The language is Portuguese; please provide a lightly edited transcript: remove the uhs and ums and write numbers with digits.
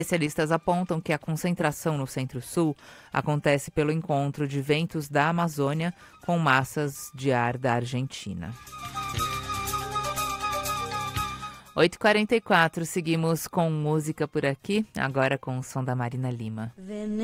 Especialistas apontam que a concentração no Centro-Sul acontece pelo encontro de ventos da Amazônia com massas de ar da Argentina. 8h44, seguimos com música por aqui, agora com o som da Marina Lima.